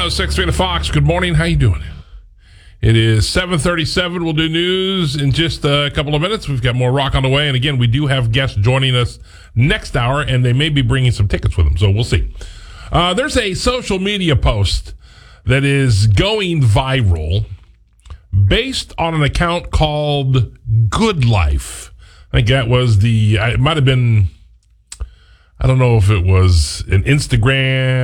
6:30 Fox. Good morning. How you doing? It is 7:37. We'll do news in just a couple of minutes. We've got more rock on the way. And again, we do have guests joining us next hour, and they may be bringing some tickets with them. So we'll see. There's a social media post that is going viral based on an account called Good Life. I think that was it might have been, I don't know if it was an Instagram